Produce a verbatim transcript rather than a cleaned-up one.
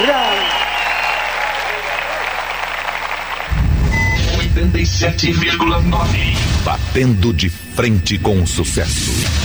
oitenta e sete vírgula nove. Batendo de frente com o sucesso.